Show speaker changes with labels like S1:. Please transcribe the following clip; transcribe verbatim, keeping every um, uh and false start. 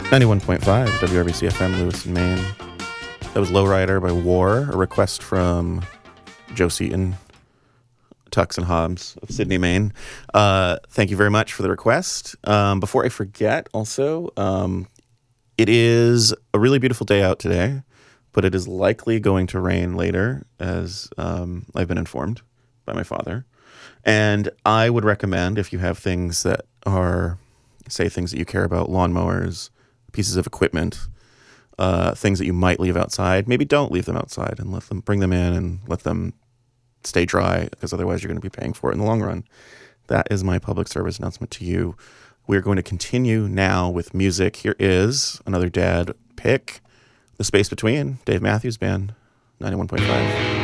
S1: ninety-one point five W R B C F M, Lewiston, Maine. That was Lowrider by War, a request from Joe Seaton, Tux and Hobbs of Sydney, Maine. Uh, thank you very much for the request. Um, before I forget, also, um, it is a really beautiful day out today, but it is likely going to rain later, as um, I've been informed by my father. And I would recommend, if you have things that are, say, things that you care about, lawnmowers, pieces of equipment, uh, things that you might leave outside, maybe don't leave them outside and let them bring them in and let them stay dry, because otherwise you're going to be paying for it in the long run. That is my public service announcement to you. We're going to continue now with music. Here is another dad pick, The Space Between, Dave Matthews Band, ninety-one point five.